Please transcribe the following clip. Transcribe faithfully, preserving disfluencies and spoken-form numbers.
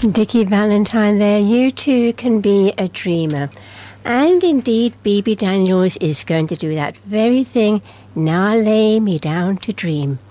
Dickie Valentine there. You too can be a dreamer. And indeed, B B Daniels is going to do that very thing. Now lay me down to dream.